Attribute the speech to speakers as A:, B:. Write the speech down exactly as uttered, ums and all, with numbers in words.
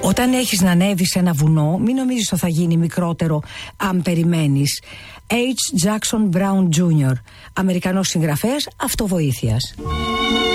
A: Όταν έχεις να ανέβεις σε ένα βουνό, μην νομίζεις ότι θα γίνει μικρότερο αν περιμένεις. H. Jackson Brown τζούνιορ, Αμερικανός συγγραφέας αυτοβοήθειας.